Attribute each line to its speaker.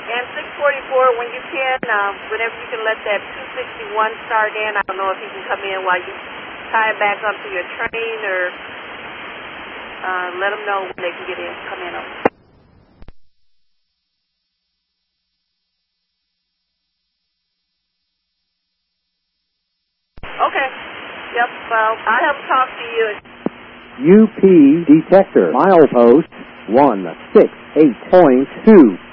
Speaker 1: And 644, when you can, whenever you can let that 261 start in, I don't know if he can come in while you tie it back up to your train, or let them know when they can get in, come in. Okay. Yep, I'll have them talk to you.
Speaker 2: UP detector, milepost 168.2.